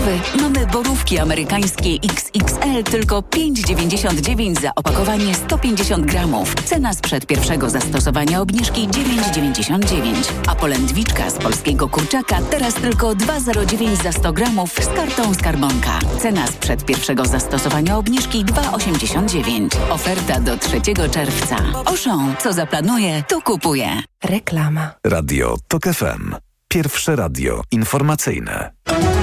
zakupy? Mamy borówki amerykańskie XXL tylko 5,99 za opakowanie 150 gramów. Cena sprzed pierwszego zastosowania obniżki 9,99. A polędwiczka z polskiego kurczaka teraz tylko 2,09 za 100 gramów z kartą Skarbonka. Cena sprzed pierwszego zastosowania obniżki 2,89. Oferta do 3 czerwca. Auchan, co zaplanuje, to kupuje. Reklama. Radio TOK FM. Pierwsze radio informacyjne.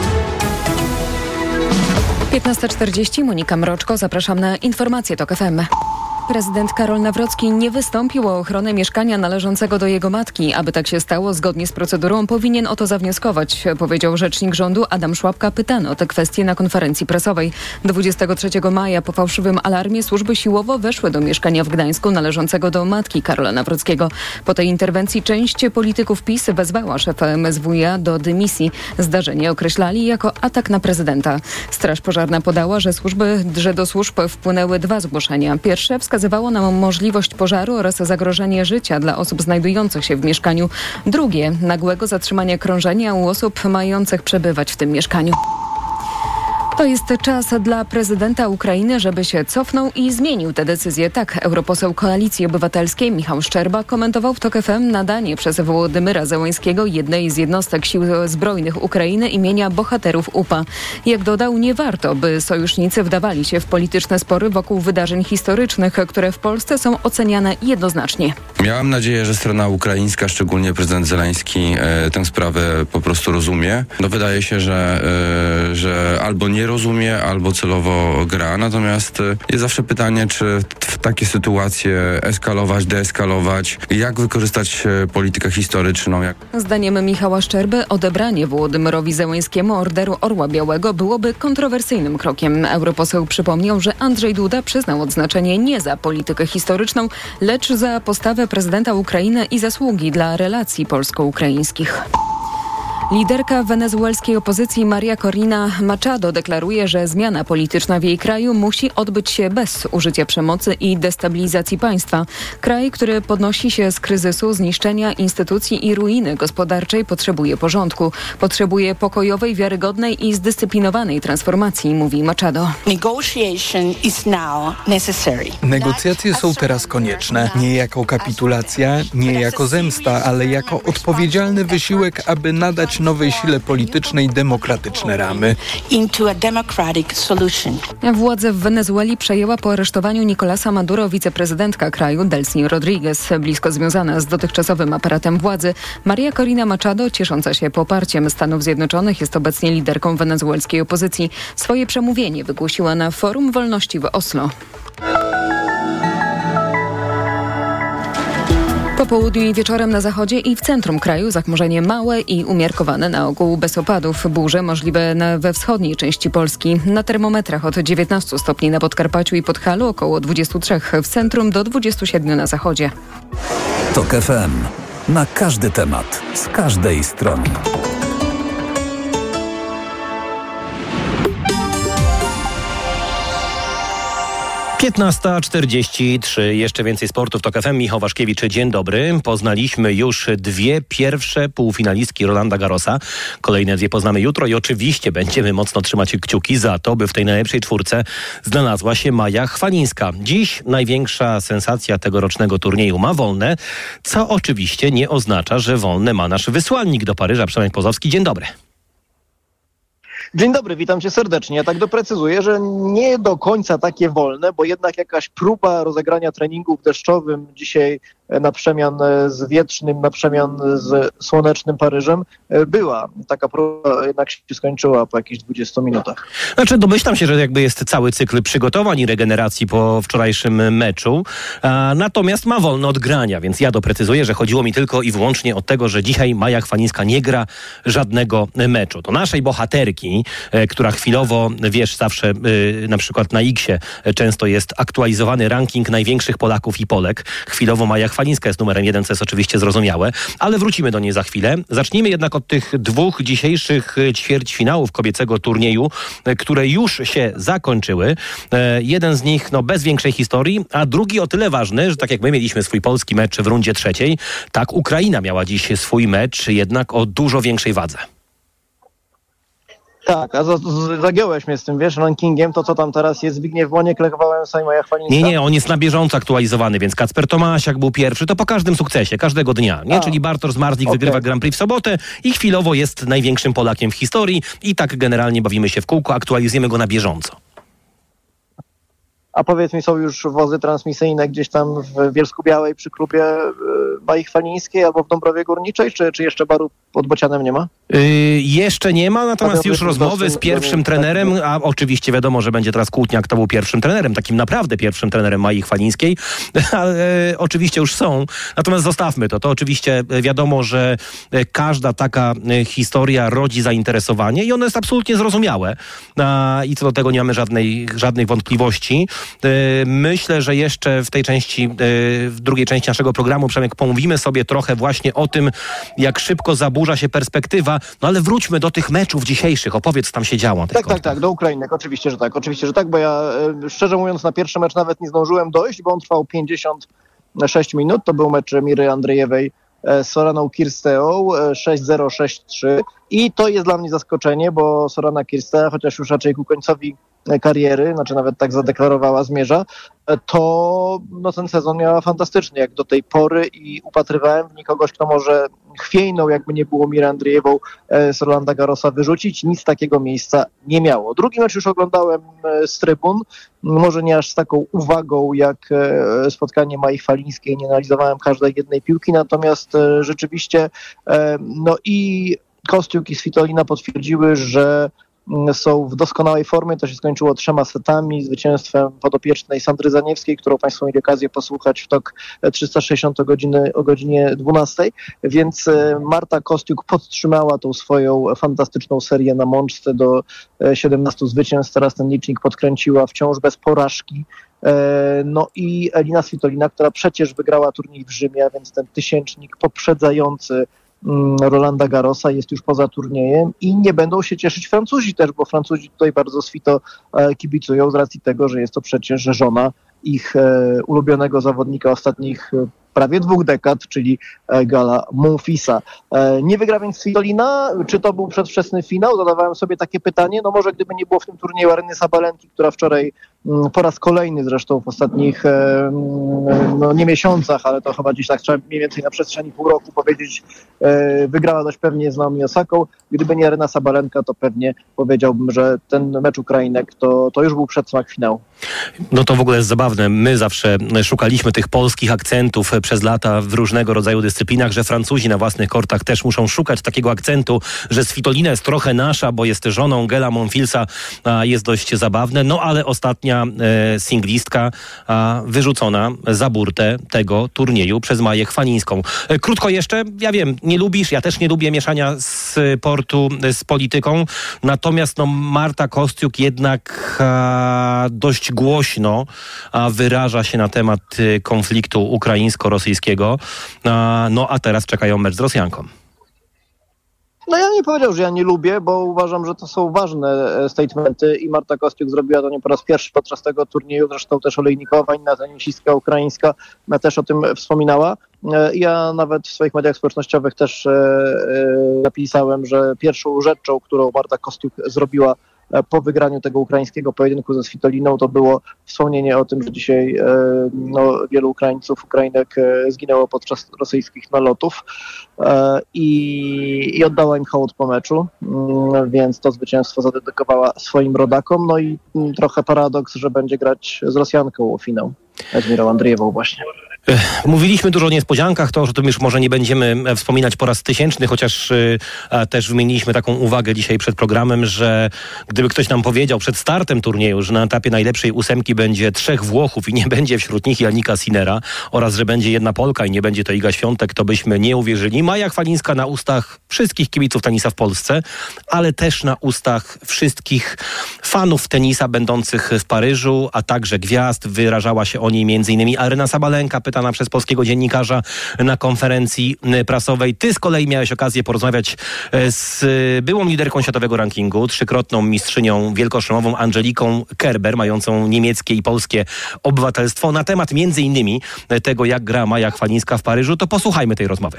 15:40, Monika Mroczko, zapraszam na informacje TOK FM. Prezydent Karol Nawrocki nie wystąpił o ochronę mieszkania należącego do jego matki. Aby tak się stało, zgodnie z procedurą powinien o to zawnioskować, powiedział rzecznik rządu Adam Szłapka, pytany o tę kwestię na konferencji prasowej. 23 maja po fałszywym alarmie służby siłowo weszły do mieszkania w Gdańsku należącego do matki Karola Nawrockiego. Po tej interwencji część polityków PiS wezwała szefa MSWiA do dymisji. Zdarzenie określali jako atak na prezydenta. Straż Pożarna podała, że do służb wpłynęły 2 zgłoszenia. Pierwsze wskazywało na możliwość pożaru oraz zagrożenie życia dla osób znajdujących się w mieszkaniu. Drugie, nagłego zatrzymania krążenia u osób mających przebywać w tym mieszkaniu. To jest czas dla prezydenta Ukrainy, żeby się cofnął i zmienił tę decyzję. Tak, europoseł Koalicji Obywatelskiej Michał Szczerba komentował w TOK FM nadanie przez Wołodymyra Zełańskiego jednej z jednostek sił zbrojnych Ukrainy imienia bohaterów UPA. Jak dodał, nie warto, by sojusznicy wdawali się w polityczne spory wokół wydarzeń historycznych, które w Polsce są oceniane jednoznacznie. Miałam nadzieję, że strona ukraińska, szczególnie prezydent Zełański, tę sprawę po prostu rozumie. No wydaje się, że albo nie rozumie, albo celowo gra. Natomiast jest zawsze pytanie, czy w takie sytuacje eskalować, deeskalować, jak wykorzystać politykę historyczną. Zdaniem Michała Szczerby odebranie Wołodymyrowi Zełańskiemu Orderu Orła Białego byłoby kontrowersyjnym krokiem. Europoseł przypomniał, że Andrzej Duda przyznał odznaczenie nie za politykę historyczną, lecz za postawę prezydenta Ukrainy i zasługi dla relacji polsko-ukraińskich. Liderka wenezuelskiej opozycji Maria Corina Machado deklaruje, że zmiana polityczna w jej kraju musi odbyć się bez użycia przemocy i destabilizacji państwa. Kraj, który podnosi się z kryzysu, zniszczenia instytucji i ruiny gospodarczej, potrzebuje porządku. Potrzebuje pokojowej, wiarygodnej i zdyscyplinowanej transformacji, mówi Machado. Negocjacje są teraz konieczne. Nie jako kapitulacja, nie jako zemsta, ale jako odpowiedzialny wysiłek, aby nadać nowej sile politycznej demokratyczne ramy. Władze w Wenezueli przejęła po aresztowaniu Nicolasa Maduro wiceprezydentka kraju Delcy Rodriguez, blisko związana z dotychczasowym aparatem władzy. Maria Corina Machado, ciesząca się poparciem Stanów Zjednoczonych, jest obecnie liderką wenezuelskiej opozycji. Swoje przemówienie wygłosiła na Forum Wolności w Oslo. Po południu i wieczorem na zachodzie i w centrum kraju zachmurzenie małe i umiarkowane, na ogół bez opadów. Burze możliwe we wschodniej części Polski. Na termometrach od 19 stopni na Podkarpaciu i Podhalu, około 23 w centrum, do 27 na zachodzie. TOK FM. Na każdy temat, z każdej strony. Piętnasta 43. Jeszcze więcej sportów. TOK FM. Michał Waszkiewicz, dzień dobry. Poznaliśmy już 2 pierwsze półfinalistki Rolanda Garrosa. Kolejne 2 poznamy jutro i oczywiście będziemy mocno trzymać kciuki za to, by w tej najlepszej 4 znalazła się Maja Chwalińska. Dziś największa sensacja tegorocznego turnieju ma wolne, co oczywiście nie oznacza, że wolne ma nasz wysłannik do Paryża, Przemek Pozowski. Dzień dobry. Dzień dobry, witam cię serdecznie. Ja tak doprecyzuję, że nie do końca takie wolne, bo jednak jakaś próba rozegrania treningu w deszczowym dzisiaj na przemian z wietrznym, na przemian z słonecznym Paryżem była. Taka próba jednak się skończyła po jakichś 20 minutach. Znaczy domyślam się, że jakby jest cały cykl przygotowań i regeneracji po wczorajszym meczu, natomiast ma wolne od grania, więc ja doprecyzuję, że chodziło mi tylko i wyłącznie o tego, że dzisiaj Maja Chwalińska nie gra żadnego meczu. To naszej bohaterki, która chwilowo, wiesz, zawsze na przykład na X-ie często jest aktualizowany ranking największych Polaków i Polek. Chwilowo Maja Chwalińska jest numerem 1, co jest oczywiście zrozumiałe, ale wrócimy do niej za chwilę. Zacznijmy jednak od tych 2 dzisiejszych ćwierćfinałów kobiecego turnieju, które już się zakończyły. Jeden z nich bez większej historii, a drugi o tyle ważny, że tak jak my mieliśmy swój polski mecz w rundzie 3, tak Ukraina miała dziś swój mecz, jednak o dużo większej wadze. Tak, a zagiąłeś mnie z tym, wiesz, rankingiem, to co tam teraz jest, Zbigniew Boniek, Lech Wałęsa i Maja Chwalińska? Nie, on jest na bieżąco aktualizowany, więc Kacper Tomasiak był pierwszy, to po każdym sukcesie, każdego dnia, nie? Czyli Bartosz Zmarzlik wygrywa Grand Prix w sobotę i chwilowo jest największym Polakiem w historii i tak generalnie bawimy się w kółko, aktualizujemy go na bieżąco. A powiedz mi, są już wozy transmisyjne gdzieś tam w Bielsku-Białej przy klubie Mai Chwalińskiej albo w Dąbrowie Górniczej, czy jeszcze baru pod Bocianem nie ma? Jeszcze nie ma, natomiast już rozmowy z pierwszym trenerem, a oczywiście wiadomo, że będzie teraz kłótnia, kto był pierwszym trenerem, takim naprawdę pierwszym trenerem Mai Chwalińskiej, ale oczywiście już są, natomiast zostawmy to. To oczywiście wiadomo, że każda taka historia rodzi zainteresowanie i ono jest absolutnie zrozumiałe i co do tego nie mamy żadnej wątpliwości. Myślę, że jeszcze w tej części, w drugiej części naszego programu, Przemek, pomówimy sobie trochę właśnie o tym, jak szybko zaburza się perspektywa, no ale wróćmy do tych meczów dzisiejszych, opowiedz, co tam się działo. Tak, do Ukrainek, oczywiście, że tak, bo ja szczerze mówiąc na pierwszy mecz nawet nie zdążyłem dojść, bo on trwał 56 minut, to był mecz Miry Andrejewej z Soraną Kirsteą 6-0, 6-3 i to jest dla mnie zaskoczenie, bo Sorana Kirstea, chociaż już raczej ku końcowi kariery, znaczy nawet tak zadeklarowała, zmierza, to ten sezon miała fantastyczny jak do tej pory i upatrywałem w niej kogoś, kto może chwiejną, jakby nie było Mirę Andrzejewą, z Rolanda Garrosa wyrzucić. Nic takiego miejsca nie miało. Drugi mecz już oglądałem z trybun, może nie aż z taką uwagą jak spotkanie Mai Chwalińskiej, nie analizowałem każdej jednej piłki, natomiast rzeczywiście i Kostiuk i Svitolina potwierdziły, że są w doskonałej formie. To się skończyło 3 setami, zwycięstwem podopiecznej Sandry Zaniewskiej, którą Państwo mieli okazję posłuchać w TOK 360 o godzinie 12. Więc Marta Kostiuk podtrzymała tą swoją fantastyczną serię na mączce do 17 zwycięstw. Teraz ten licznik podkręciła wciąż bez porażki. I Elina Svitolina, która przecież wygrała turniej w Rzymie, a więc ten tysięcznik poprzedzający Rolanda Garrosa jest już poza turniejem i nie będą się cieszyć Francuzi też, bo Francuzi tutaj bardzo swito kibicują z racji tego, że jest to przecież żona ich ulubionego zawodnika ostatnich prawie 2 dekad, czyli Gala Monfilsa. Nie wygra więc Svitolina. Czy to był przedwczesny finał? Zadawałem sobie takie pytanie. Może gdyby nie było w tym turnieju Aryny Sabalenki, która wczoraj po raz kolejny zresztą w ostatnich nie miesiącach, ale to chyba gdzieś tak trzeba mniej więcej na przestrzeni pół roku powiedzieć, wygrała dość pewnie z Naomi Osaką. Gdyby nie Aryna Sabalenka, to pewnie powiedziałbym, że ten mecz Ukrainek to już był przedsmak finału. No to w ogóle jest zabawne. My zawsze szukaliśmy tych polskich akcentów przez lata w różnego rodzaju dyscyplinach, że Francuzi na własnych kortach też muszą szukać takiego akcentu, że Svitolina jest trochę nasza, bo jest żoną Gela Monfilsa, jest dość zabawne. Ale ostatnia singlistka wyrzucona za burtę tego turnieju przez Maję Chwalińską. Krótko jeszcze, ja wiem, nie lubisz, ja też nie lubię mieszania sportu z polityką, natomiast Marta Kostiuk jednak dość głośno wyraża się na temat konfliktu ukraińsko-rosyjskiego, a teraz czekają mecz z Rosjanką. Ja nie powiedział, że ja nie lubię, bo uważam, że to są ważne statementy i Marta Kostiuk zrobiła to nie po raz pierwszy podczas tego turnieju, zresztą też Olejnikowa, inna tenisistka ukraińska też o tym wspominała. Ja nawet w swoich mediach społecznościowych też napisałem, że pierwszą rzeczą, którą Marta Kostiuk zrobiła po wygraniu tego ukraińskiego pojedynku ze Svitoliną, to było wspomnienie o tym, że dzisiaj wielu Ukraińców, Ukrainek zginęło podczas rosyjskich nalotów i oddała im hołd po meczu, więc to zwycięstwo zadedykowała swoim rodakom. I trochę paradoks, że będzie grać z Rosjanką o finał, z Mirą Andrzejewą właśnie. Mówiliśmy dużo o niespodziankach, to o tym już może nie będziemy wspominać po raz 1000, chociaż też wymieniliśmy taką uwagę dzisiaj przed programem, że gdyby ktoś nam powiedział przed startem turnieju, że na etapie najlepszej 8 będzie 3 Włochów i nie będzie wśród nich Janika Sinnera oraz że będzie 1 Polka i nie będzie to Iga Świątek, to byśmy nie uwierzyli. Maja Chwalińska na ustach wszystkich kibiców tenisa w Polsce, ale też na ustach wszystkich fanów tenisa będących w Paryżu, a także gwiazd. Wyrażała się o niej m.in. Aryna Sabalenka, pytana przez polskiego dziennikarza na konferencji prasowej. Ty z kolei miałeś okazję porozmawiać z byłą liderką światowego rankingu, 3-krotną mistrzynią wielkoszlemową Angeliką Kerber, mającą niemieckie i polskie obywatelstwo, na temat m.in. tego, jak gra Maja Chwalińska w Paryżu. To posłuchajmy tej rozmowy.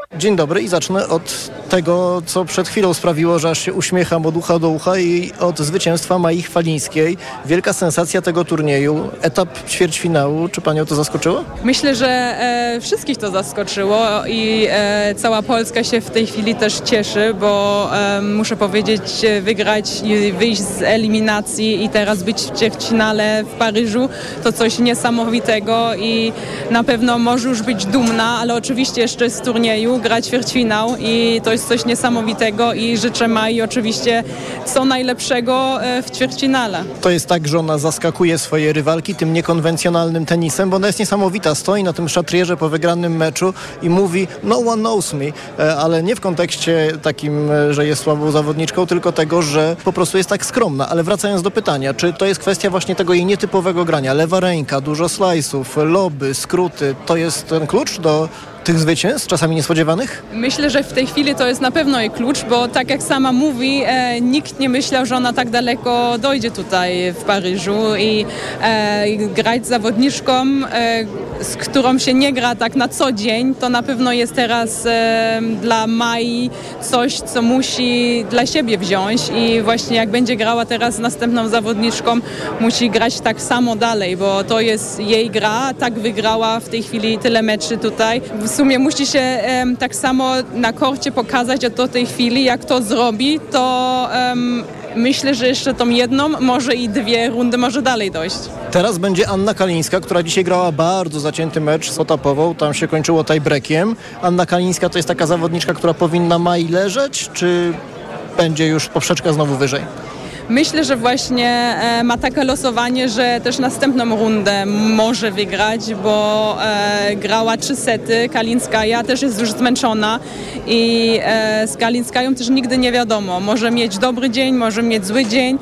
Dzień dobry i zacznę od tego, co przed chwilą sprawiło, że aż się uśmiecham od ucha do ucha i od zwycięstwa Mai Chwalińskiej. Wielka sensacja tego turnieju, etap ćwierćfinału. Czy panią to zaskoczyło? Myślę, że wszystkich to zaskoczyło i cała Polska się w tej chwili też cieszy, bo muszę powiedzieć, wygrać i wyjść z eliminacji i teraz być w ćwierćfinale w Paryżu to coś niesamowitego i na pewno może już być dumna, ale oczywiście jeszcze z turnieju grać ćwierćfinał i to jest coś niesamowitego i życzę Mai oczywiście co najlepszego w ćwierćfinale. To jest tak, że ona zaskakuje swoje rywalki tym niekonwencjonalnym tenisem, bo ona jest niesamowita. Stoi na tym szatrierze po wygranym meczu i mówi no one knows me, ale nie w kontekście takim, że jest słabą zawodniczką, tylko tego, że po prostu jest tak skromna. Ale wracając do pytania, czy to jest kwestia właśnie tego jej nietypowego grania? Lewa ręka, dużo slajsów, loby, skróty. To jest ten klucz do tych zwycięstw, czasami niespodziewanych? Myślę, że w tej chwili to jest na pewno jej klucz, bo tak jak sama mówi, nikt nie myślał, że ona tak daleko dojdzie tutaj w Paryżu i grać z zawodniczką, z którą się nie gra tak na co dzień, to na pewno jest teraz dla Mai coś, co musi dla siebie wziąć i właśnie jak będzie grała teraz z następną zawodniczką, musi grać tak samo dalej, bo to jest jej gra, tak wygrała w tej chwili tyle meczy tutaj. W sumie musi się tak samo na korcie pokazać do tej chwili, jak to zrobi, to myślę, że jeszcze tą jedną, może i 2 rundy może dalej dojść. Teraz będzie Anna Kalińska, która dzisiaj grała bardzo zacięty mecz z Otapową, tam się kończyło tie-breakiem. Anna Kalińska to jest taka zawodniczka, która powinna Mai leżeć, czy będzie już poprzeczka znowu wyżej? Myślę, że właśnie ma takie losowanie, że też następną rundę może wygrać, bo grała 3 sety. Kalińskaja też jest już zmęczona i z Kalińskają też nigdy nie wiadomo. Może mieć dobry dzień, może mieć zły dzień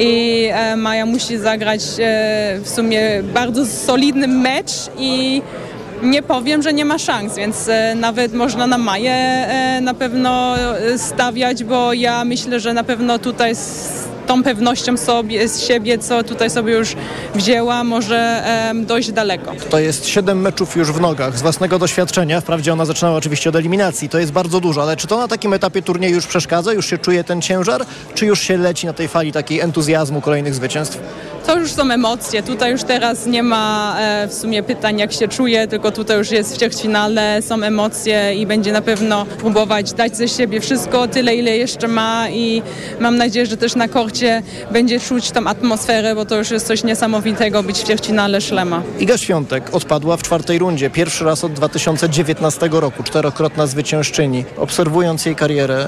i Maja musi zagrać w sumie bardzo solidny mecz i nie powiem, że nie ma szans, więc nawet można na Maję na pewno stawiać, bo ja myślę, że na pewno tutaj z tą pewnością z siebie, co tutaj sobie już wzięła, może dojść daleko. To jest 7 meczów już w nogach z własnego doświadczenia. Wprawdzie ona zaczynała oczywiście od eliminacji, to jest bardzo dużo, ale czy to na takim etapie turnieju już przeszkadza? Już się czuje ten ciężar? Czy już się leci na tej fali takiej entuzjazmu kolejnych zwycięstw? To już są emocje. Tutaj już teraz nie ma w sumie pytań, jak się czuje, tylko tutaj już jest w ćwierćfinale, są emocje i będzie na pewno próbować dać ze siebie wszystko, tyle ile jeszcze ma i mam nadzieję, że też na korcie będzie czuć tą atmosferę, bo to już jest coś niesamowitego być w ćwierćfinale szlema. Iga Świątek odpadła w 4. rundzie. Pierwszy raz od 2019 roku. 4-krotna zwyciężczyni. Obserwując jej karierę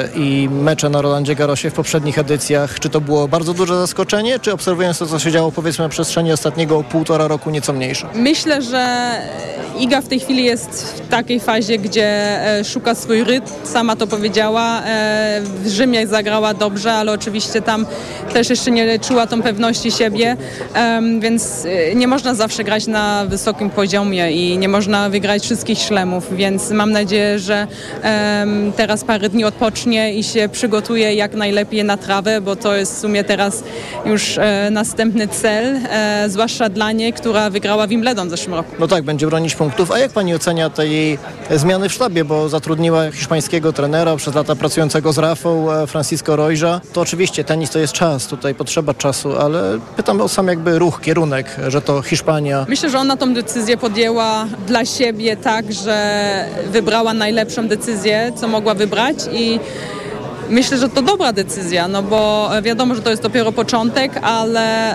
i mecze na Rolandzie Garrosie w poprzednich edycjach, czy to było bardzo duże zaskoczenie, czy obserwując to, co się działo powiedzmy na przestrzeni ostatniego 1,5 roku nieco mniejsze? Myślę, że Iga w tej chwili jest w takiej fazie, gdzie szuka swój rytm. Sama to powiedziała. W Rzymie zagrała dobrze, ale oczywiście tam też jeszcze nie czuła tą pewności siebie, więc nie można zawsze grać na wysokim poziomie i nie można wygrać wszystkich szlemów, więc mam nadzieję, że teraz parę dni odpocznie i się przygotuje jak najlepiej na trawę, bo to jest w sumie teraz już następny cel, zwłaszcza dla niej, która wygrała Wimbledon w zeszłym roku. No tak, będzie bronić punktów. A jak pani ocenia te jej zmiany w sztabie, bo zatrudniła hiszpańskiego trenera przez lata pracującego z Rafą, Francisco Royja. To oczywiście tenis to jest czas, tutaj potrzeba czasu, ale pytam o sam jakby ruch, kierunek, że to Hiszpania. Myślę, że ona tą decyzję podjęła dla siebie tak, że wybrała najlepszą decyzję, co mogła wybrać i myślę, że to dobra decyzja, no bo wiadomo, że to jest dopiero początek, ale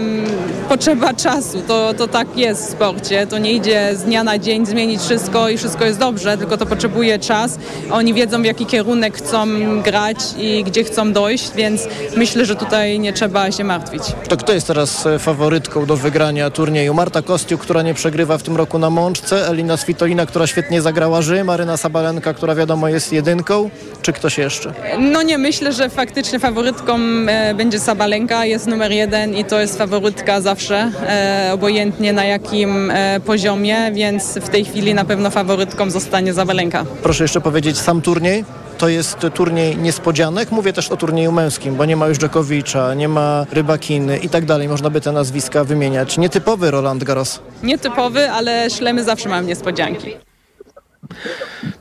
potrzeba czasu. To tak jest w sporcie. To nie idzie z dnia na dzień zmienić wszystko i wszystko jest dobrze, tylko to potrzebuje czas. Oni wiedzą, w jaki kierunek chcą grać i gdzie chcą dojść, więc myślę, że tutaj nie trzeba się martwić. To kto jest teraz faworytką do wygrania turnieju? Marta Kostiuk, która nie przegrywa w tym roku na Mączce, Elina Svitolina, która świetnie zagrała Rzym, Aryna Sabalenka, która wiadomo jest jedynką, czy ktoś jeszcze? No nie, myślę, że faktycznie faworytką będzie Sabalenka, jest numer 1 i to jest faworytka zawsze, obojętnie na jakim poziomie, więc w tej chwili na pewno faworytką zostanie Sabalenka. Proszę jeszcze powiedzieć, sam turniej? To jest turniej niespodzianek. Mówię też o turnieju męskim, bo nie ma już Dżokowicza, nie ma Rybakiny i tak dalej. Można by te nazwiska wymieniać. Nietypowy Roland Garros. Nietypowy, ale szlemy zawsze mają niespodzianki.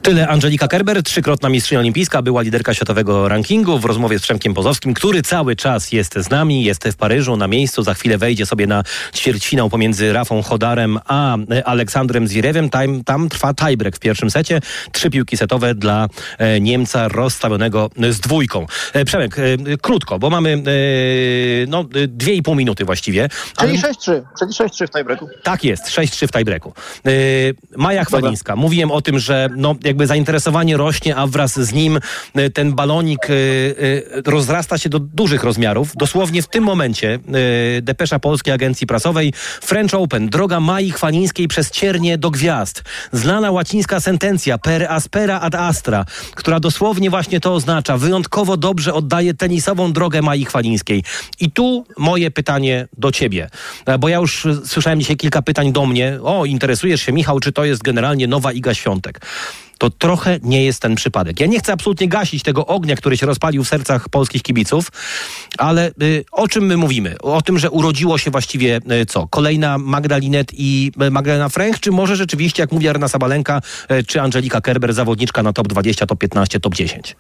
Tyle Angelika Kerber, 3-krotna mistrzyni olimpijska, była liderka światowego rankingu w rozmowie z Przemkiem Pozowskim, który cały czas jest z nami, jest w Paryżu na miejscu. Za chwilę wejdzie sobie na ćwierćfinał pomiędzy Rafą Chodarem a Aleksandrem Zvirevem. Tam trwa tiebreak w pierwszym secie. 3 piłki setowe dla Niemca rozstawionego z 2. Przemek, krótko, bo mamy 2,5 minuty właściwie. Czyli 6-3 w tiebreaku. Tak jest, 6-3 w tiebreaku. Maja Chwalińska. Mówiłem o tym, że jakby zainteresowanie rośnie, a wraz z nim ten balonik rozrasta się do dużych rozmiarów. Dosłownie w tym momencie depesza Polskiej Agencji Prasowej: French Open, droga Mai Chwalińskiej przez ciernie do gwiazd. Znana łacińska sentencja per aspera ad astra, która dosłownie właśnie to oznacza. Wyjątkowo dobrze oddaje tenisową drogę Mai Chwalińskiej. I tu moje pytanie do ciebie, bo ja już słyszałem dzisiaj kilka pytań do mnie. Interesujesz się, Michał, czy to jest generalnie nowa Iga Świątek? To trochę nie jest ten przypadek. Ja nie chcę absolutnie gasić tego ognia, który się rozpalił w sercach polskich kibiców, ale o czym my mówimy? O tym, że urodziło się właściwie kolejna Magda Linette i Magdalena Fręch, czy może rzeczywiście, jak mówi Aryna Sabalenka, czy Angelika Kerber, zawodniczka na top 20, top 15, top 10?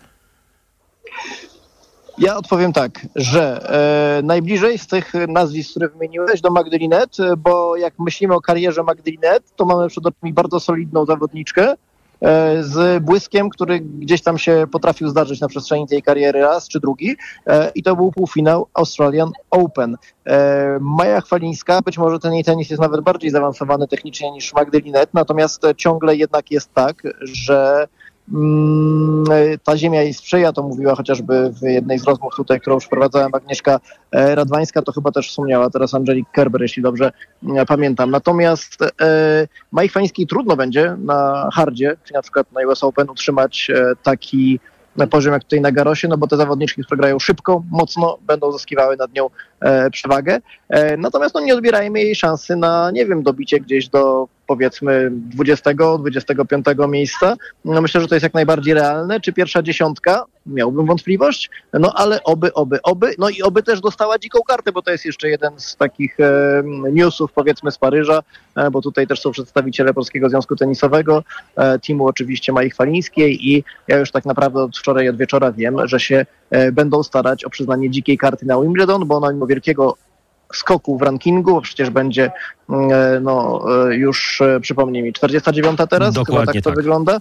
Ja odpowiem tak, że najbliżej z tych nazwisk, które wymieniłeś, do Magdy Linette, bo jak myślimy o karierze Magdy Linette, to mamy przed oczami bardzo solidną zawodniczkę z błyskiem, który gdzieś tam się potrafił zdarzyć na przestrzeni tej kariery raz czy drugi, i to był półfinał Australian Open. Maja Chwalińska, być może ten jej tenis jest nawet bardziej zaawansowany technicznie niż Magdy Linette, natomiast ciągle jednak jest tak, że ta ziemia jej sprzyja, to mówiła chociażby w jednej z rozmów tutaj, którą przeprowadzała Agnieszka Radwańska, to chyba też wspomniała teraz Angelik Kerber, jeśli dobrze pamiętam. Natomiast Mai Chwalińskiej trudno będzie na hardzie, czy na przykład na US Open, utrzymać taki poziom jak tutaj na Garosie, bo te zawodniczki, które grają szybko, mocno, będą zyskiwały nad nią przewagę. Natomiast nie odbierajmy jej szansy na, dobicie gdzieś do, powiedzmy, 20-25 miejsca. Myślę, że to jest jak najbardziej realne. Czy pierwsza dziesiątka? Miałbym wątpliwość, ale oby. No i oby też dostała dziką kartę, bo to jest jeszcze jeden z takich newsów, powiedzmy, z Paryża, bo tutaj też są przedstawiciele Polskiego Związku Tenisowego, teamu oczywiście Mai Chwalińskiej, i ja już tak naprawdę od wczoraj, od wieczora wiem, że się będą starać o przyznanie dzikiej karty na Wimbledon, bo mimo wielkiego skoku w rankingu, bo przecież będzie już, przypomnij mi, 49 teraz? Dokładnie. Chyba tak to wygląda.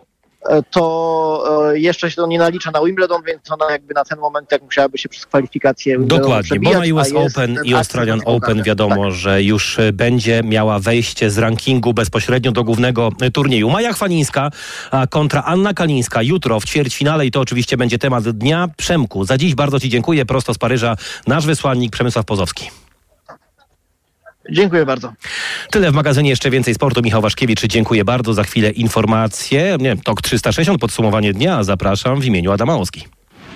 To jeszcze się to nie nalicza na Wimbledon, więc ona jakby na ten moment musiałaby się przez kwalifikację dokładnie, bo na US Open i Australian Open wiadomo, że już będzie miała wejście z rankingu bezpośrednio do głównego turnieju. Maja Chwalińska kontra Anna Kalińska jutro w ćwierćfinale, i to oczywiście będzie temat dnia. Przemku, za dziś bardzo ci dziękuję. Prosto z Paryża nasz wysłannik Przemysław Pozowski. Dziękuję bardzo. Tyle w magazynie, jeszcze więcej sportu. Michał Waszkiewicz, dziękuję bardzo. Za chwilę informacje. TOK 360, podsumowanie dnia. Zapraszam w imieniu Adama Łoski.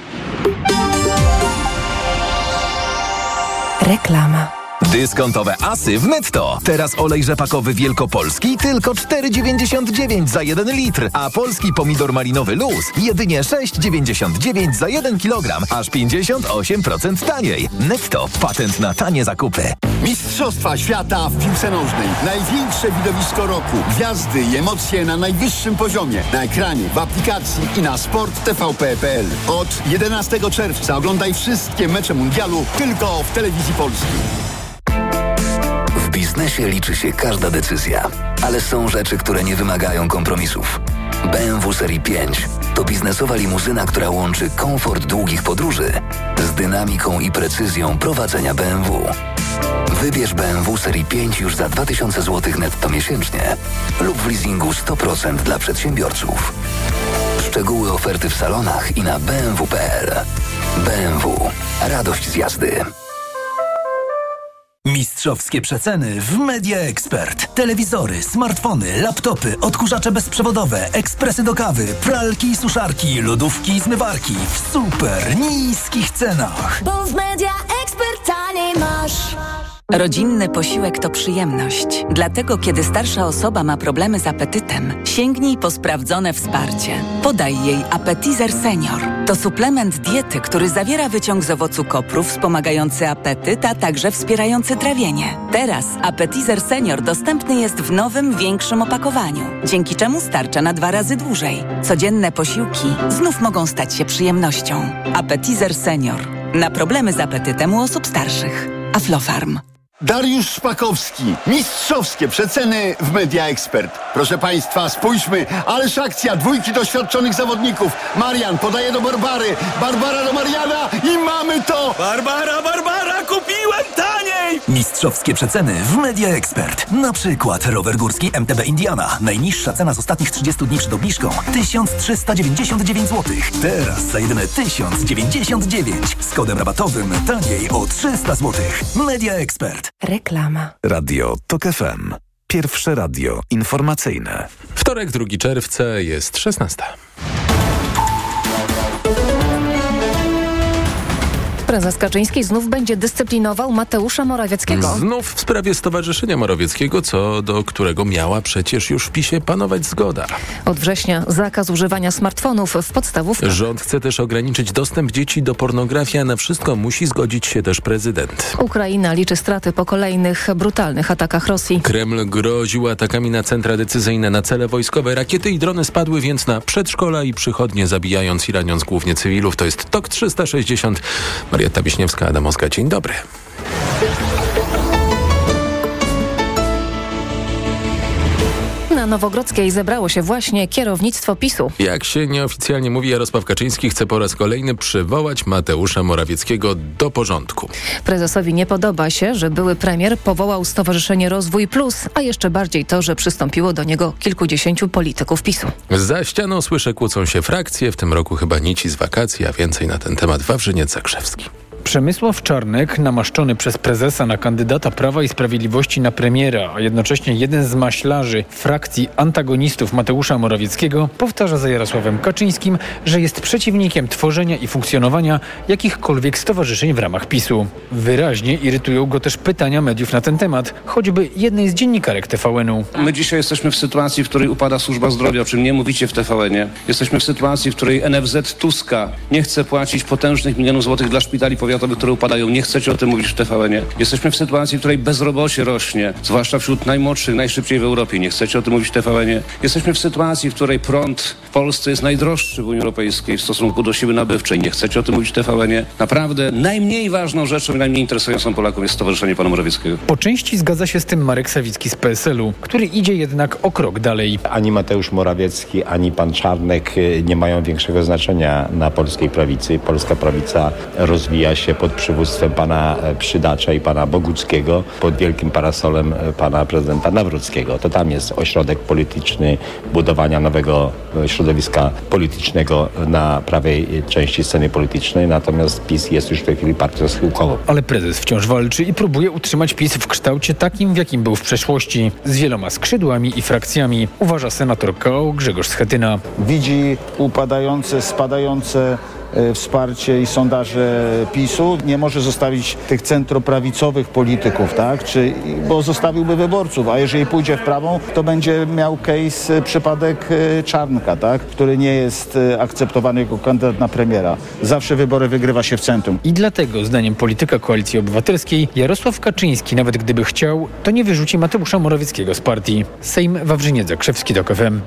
Reklama. Dyskontowe asy w Netto. Teraz olej rzepakowy wielkopolski tylko 4,99 za 1 litr, a polski pomidor malinowy Luz jedynie 6,99 za 1 kilogram, aż 58% taniej. Netto. Patent na tanie zakupy. Mistrzostwa świata w piłce nożnej. Największe widowisko roku. Gwiazdy i emocje na najwyższym poziomie. Na ekranie, w aplikacji i na sporttvp.pl. Od 11 czerwca oglądaj wszystkie mecze mundialu tylko w Telewizji Polskiej. W biznesie liczy się każda decyzja, ale są rzeczy, które nie wymagają kompromisów. BMW Serii 5 to biznesowa limuzyna, która łączy komfort długich podróży z dynamiką i precyzją prowadzenia BMW. Wybierz BMW Serii 5 już za 2000 zł netto miesięcznie lub w leasingu 100% dla przedsiębiorców. Szczegóły oferty w salonach i na bmw.pl. BMW. Radość z jazdy. Mistrzowskie przeceny w Media Expert. Telewizory, smartfony, laptopy, odkurzacze bezprzewodowe, ekspresy do kawy, pralki i suszarki, lodówki i zmywarki w super niskich cenach. Bo w Media Expert taniej masz. Rodzinny posiłek to przyjemność. Dlatego, kiedy starsza osoba ma problemy z apetytem, sięgnij po sprawdzone wsparcie. Podaj jej Appetizer Senior. To suplement diety, który zawiera wyciąg z owocu kopru wspomagający apetyt, a także wspierający trawienie. Teraz Appetizer Senior dostępny jest w nowym, większym opakowaniu, dzięki czemu starcza na 2 razy dłużej. Codzienne posiłki znów mogą stać się przyjemnością. Appetizer Senior. Na problemy z apetytem u osób starszych. Aflofarm. Dariusz Szpakowski. Mistrzowskie przeceny w Media Expert. Proszę Państwa, spójrzmy. Ależ akcja. 2 doświadczonych zawodników. Marian podaje do Barbary. Barbara do Mariana i mamy to! Barbara, kupiłem taniej! Mistrzowskie przeceny w Media Expert. Na przykład rower górski MTB Indiana. Najniższa cena z ostatnich 30 dni przed obniżką 1399 zł. Teraz za jedyne 1099. Z kodem rabatowym taniej o 300 zł. Media Expert. Reklama. Radio TOK FM. Pierwsze radio informacyjne. Wtorek, 2 czerwca, jest 16. Prezes Kaczyński znów będzie dyscyplinował Mateusza Morawieckiego. Znów w sprawie Stowarzyszenia Morawieckiego, co do którego miała przecież już w PiS-ie panować zgoda. Od września zakaz używania smartfonów w podstawówkach. Rząd chce też ograniczyć dostęp dzieci do pornografii, a na wszystko musi zgodzić się też prezydent. Ukraina liczy straty po kolejnych brutalnych atakach Rosji. Kreml groził atakami na centra decyzyjne, na cele wojskowe. Rakiety i drony spadły więc na przedszkola i przychodnie, zabijając i raniąc głównie cywilów. To jest TOK 360. Marietta Wiśniewska, Adam Oska, dzień dobry. Na Nowogrodzkiej zebrało się właśnie kierownictwo PiS-u. Jak się nieoficjalnie mówi, Jarosław Kaczyński chce po raz kolejny przywołać Mateusza Morawieckiego do porządku. Prezesowi nie podoba się, że były premier powołał Stowarzyszenie Rozwój Plus, a jeszcze bardziej to, że przystąpiło do niego kilkudziesięciu polityków PiS-u. Za ścianą słyszę, kłócą się frakcje, w tym roku chyba nici z wakacji, a więcej na ten temat Wawrzyniec Zakrzewski. Przemysław Czarnek, namaszczony przez prezesa na kandydata Prawa i Sprawiedliwości na premiera, a jednocześnie jeden z maślarzy frakcji antagonistów Mateusza Morawieckiego, powtarza za Jarosławem Kaczyńskim, że jest przeciwnikiem tworzenia i funkcjonowania jakichkolwiek stowarzyszeń w ramach PiS-u. Wyraźnie irytują go też pytania mediów na ten temat, choćby jednej z dziennikarek TVN-u. My dzisiaj jesteśmy w sytuacji, w której upada służba zdrowia, o czym nie mówicie w TVN-ie. Jesteśmy w sytuacji, w której NFZ Tuska nie chce płacić potężnych milionów złotych dla szpitali powiatowych, które upadają. Nie chcecie o tym mówić w TVN-ie. Jesteśmy w sytuacji, w której bezrobocie rośnie, zwłaszcza wśród najmłodszych, najszybciej w Europie. Nie chcecie o tym mówić w TVN-ie. Jesteśmy w sytuacji, w której prąd w Polsce jest najdroższy w Unii Europejskiej w stosunku do siły nabywczej. Nie chcecie o tym mówić w TVN-ie. Naprawdę najmniej ważną rzeczą i najmniej interesującą Polakom jest Stowarzyszenie Pana Morawieckiego. Po części zgadza się z tym Marek Sawicki z PSL-u, który idzie jednak o krok dalej. Ani Mateusz Morawiecki, ani pan Czarnek nie mają większego znaczenia na polskiej prawicy. Polska prawica rozwija się pod przywództwem pana Przydacza i pana Boguckiego, pod wielkim parasolem pana prezydenta Nawrockiego. To tam jest ośrodek polityczny budowania nowego środowiska politycznego na prawej części sceny politycznej, natomiast PiS jest już w tej chwili partią schyłkową. Ale prezes wciąż walczy i próbuje utrzymać PiS w kształcie takim, w jakim był w przeszłości, z wieloma skrzydłami i frakcjami, uważa senator KO Grzegorz Schetyna. Widzi upadające, spadające wsparcie i sondaże PiS-u, nie może zostawić tych centroprawicowych polityków, tak? Bo zostawiłby wyborców, a jeżeli pójdzie w prawą, to będzie miał case przypadek Czarnka, tak? Który nie jest akceptowany jako kandydat na premiera. Zawsze wybory wygrywa się w centrum. I dlatego, zdaniem polityka Koalicji Obywatelskiej, Jarosław Kaczyński, nawet gdyby chciał, to nie wyrzuci Mateusza Morawieckiego z partii. Sejm Wawrzyniec Zakrzewski, TOK FM.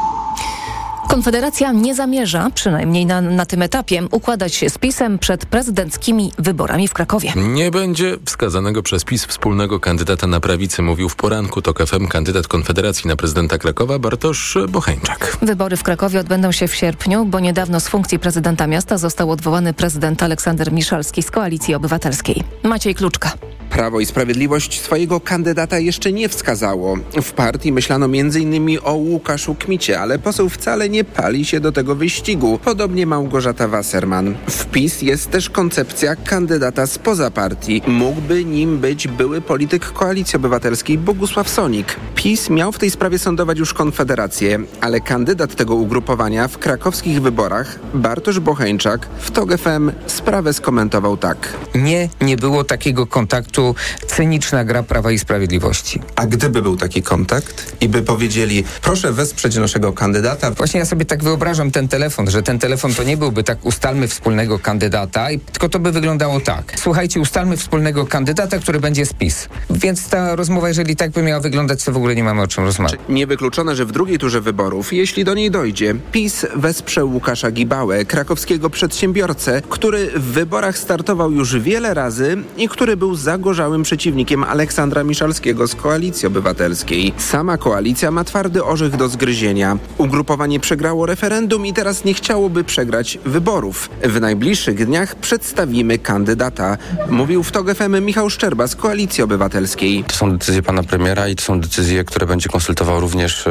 Konfederacja nie zamierza, przynajmniej na tym etapie, układać się z PiS-em przed prezydenckimi wyborami w Krakowie. Nie będzie wskazanego przez PiS wspólnego kandydata na prawicy, mówił w poranku TOK FM kandydat Konfederacji na prezydenta Krakowa Bartosz Bocheńczak. Wybory w Krakowie odbędą się w sierpniu, bo niedawno z funkcji prezydenta miasta został odwołany prezydent Aleksander Miszalski z Koalicji Obywatelskiej. Maciej Kluczka. Prawo i Sprawiedliwość swojego kandydata jeszcze nie wskazało. W partii myślano m.in. o Łukaszu Kmicie, ale poseł wcale nie pali się do tego wyścigu. Podobnie Małgorzata Wasserman. W PiS jest też koncepcja kandydata spoza partii. Mógłby nim być były polityk Koalicji Obywatelskiej Bogusław Sonik. PiS miał w tej sprawie sądować już Konfederację, ale kandydat tego ugrupowania w krakowskich wyborach, Bartosz Bocheńczak, w TOK FM sprawę skomentował tak. Nie było takiego kontaktu prostu cyniczna gra Prawa i Sprawiedliwości. A gdyby był taki kontakt i by powiedzieli, proszę wesprzeć naszego kandydata. Właśnie ja sobie tak wyobrażam ten telefon, że ten telefon to nie byłby tak ustalmy wspólnego kandydata, tylko to by wyglądało tak. Słuchajcie, ustalmy wspólnego kandydata, który będzie z PiS. Więc ta rozmowa, jeżeli tak by miała wyglądać, to w ogóle nie mamy o czym rozmawiać. Niewykluczone, że w drugiej turze wyborów, jeśli do niej dojdzie, PiS wesprze Łukasza Gibałę, krakowskiego przedsiębiorcę, który w wyborach startował już wiele razy i który był zagorzałym przeciwnikiem Aleksandra Miszalskiego z Koalicji Obywatelskiej. Sama koalicja ma twardy orzech do zgryzienia. Ugrupowanie przegrało referendum i teraz nie chciałoby przegrać wyborów. W najbliższych dniach przedstawimy kandydata, mówił w TOK FM Michał Szczerba z Koalicji Obywatelskiej. To są decyzje pana premiera i to są decyzje, które będzie konsultował również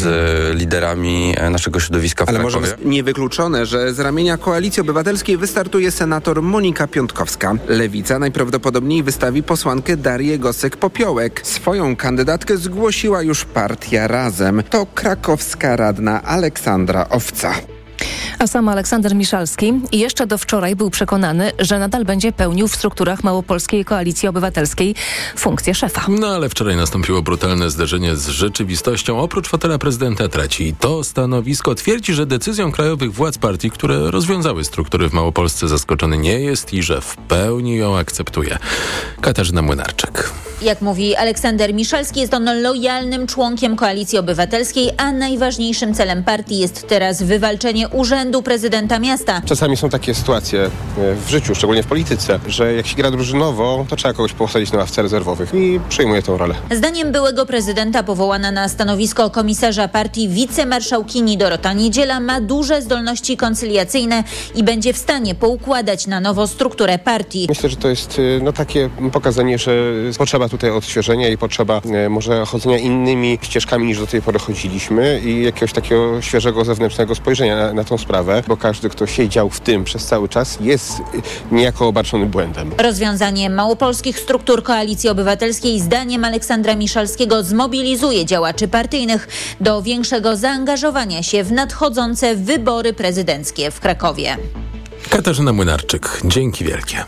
z liderami naszego środowiska w Krakowie. Ale może niewykluczone, że z ramienia Koalicji Obywatelskiej wystartuje senator Monika Piątkowska. Lewica najprawdopodobniej wystawi posłankę Darię Gosek-Popiołek. Swoją kandydatkę zgłosiła już partia Razem. To krakowska radna Aleksandra Owca. A sam Aleksander Miszalski jeszcze do wczoraj był przekonany, że nadal będzie pełnił w strukturach Małopolskiej Koalicji Obywatelskiej funkcję szefa. No ale wczoraj nastąpiło brutalne zderzenie z rzeczywistością. Oprócz fotela prezydenta traci to stanowisko. Twierdzi, że decyzją krajowych władz partii, które rozwiązały struktury w Małopolsce, zaskoczony nie jest i że w pełni ją akceptuje. Katarzyna Młynarczyk. Jak mówi Aleksander Miszalski, jest on lojalnym członkiem Koalicji Obywatelskiej, a najważniejszym celem partii jest teraz wywalczenie urzędu prezydenta miasta. Czasami są takie sytuacje w życiu, szczególnie w polityce, że jak się gra drużynowo, to trzeba kogoś posadzić na ławce rezerwowych i przyjmuje tę rolę. Zdaniem byłego prezydenta powołana na stanowisko komisarza partii wicemarszałkini Dorota Niedziela ma duże zdolności koncyliacyjne i będzie w stanie poukładać na nowo strukturę partii. Myślę, że to jest takie pokazanie, że potrzeba tutaj odświeżenia i potrzeba może chodzenia innymi ścieżkami niż do tej pory chodziliśmy i jakiegoś takiego świeżego zewnętrznego spojrzenia na tą sprawę, bo każdy, kto siedział w tym przez cały czas, jest niejako obarczony błędem. Rozwiązanie małopolskich struktur Koalicji Obywatelskiej zdaniem Aleksandra Miszalskiego zmobilizuje działaczy partyjnych do większego zaangażowania się w nadchodzące wybory prezydenckie w Krakowie. Katarzyna Młynarczyk, dzięki wielkie.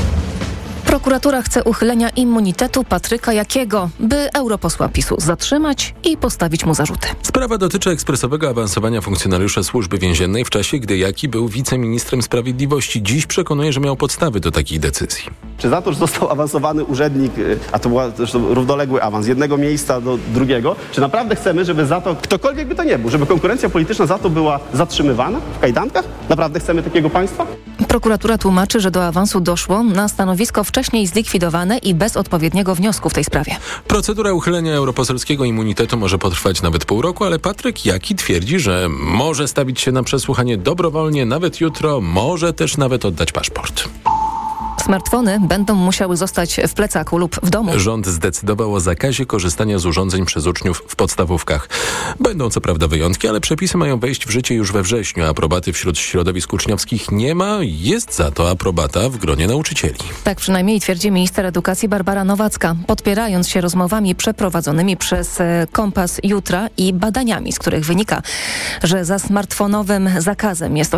Prokuratura chce uchylenia immunitetu Patryka Jakiego, by europosła PiS-u zatrzymać i postawić mu zarzuty. Sprawa dotyczy ekspresowego awansowania funkcjonariusza Służby Więziennej w czasie, gdy Jaki był wiceministrem sprawiedliwości. Dziś przekonuje, że miał podstawy do takiej decyzji. Czy za to, że został awansowany urzędnik, a to był zresztą równoległy awans z jednego miejsca do drugiego, czy naprawdę chcemy, żeby za to, ktokolwiek by to nie był, żeby konkurencja polityczna za to była zatrzymywana w kajdankach? Naprawdę chcemy takiego państwa? Prokuratura tłumaczy, że do awansu doszło na stanowisko wcześniej zlikwidowane i bez odpowiedniego wniosku w tej sprawie. Procedura uchylenia europoselskiego immunitetu może potrwać nawet pół roku, ale Patryk Jaki twierdzi, że może stawić się na przesłuchanie dobrowolnie, nawet jutro, może też nawet oddać paszport. Smartfony będą musiały zostać w plecaku lub w domu. Rząd zdecydował o zakazie korzystania z urządzeń przez uczniów w podstawówkach. Będą co prawda wyjątki, ale przepisy mają wejść w życie już we wrześniu. Aprobaty wśród środowisk uczniowskich nie ma, jest za to aprobata w gronie nauczycieli. Tak przynajmniej twierdzi minister edukacji Barbara Nowacka, podpierając się rozmowami przeprowadzonymi przez Kompas Jutra i badaniami, z których wynika, że za smartfonowym zakazem jest